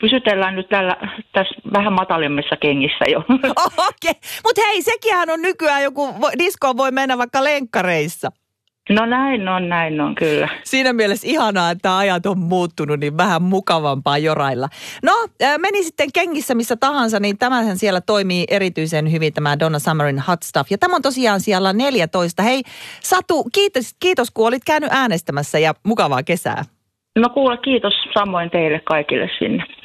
pysytellään nyt tässä vähän matalimmissa kengissä jo. Okei, mutta hei, sekinhän on nykyään joku, diskoon voi mennä vaikka lenkkareissa. No näin on kyllä. Siinä mielessä ihanaa, että ajat on muuttunut, niin vähän mukavampaa jorailla. No, meni sitten kengissä missä tahansa, niin tämähän siellä toimii erityisen hyvin tämä Donna Summerin Hot Stuff. Ja tämä on tosiaan siellä 14. Hei Satu, kiitos kun olit käynyt äänestämässä ja mukavaa kesää. No kuule, kiitos samoin teille kaikille sinne.